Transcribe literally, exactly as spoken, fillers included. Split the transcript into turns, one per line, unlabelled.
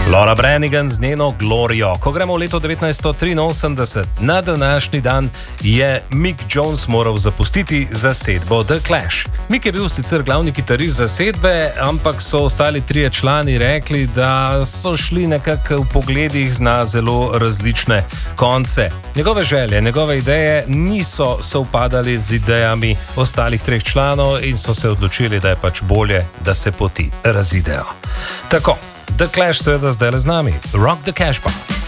Laura Branigan z njeno Glorijo. Ko gremo v leto devetnajststo triinosemdeset, na današnji dan je Mick Jones moral zapustiti zasedbo The Clash. Mick je bil sicer glavni kitarist zasedbe, ampak so ostali trije člani rekli, da so šli nekako v pogledih na zelo različne konce. Njegove želje, njegove ideje niso sovpadali z idejami ostalih treh članov in so se odločili, da je pač bolje, da se poti razidejo. Tako. The Clash seveda zdaj le z nami. Rock the Cash Bar.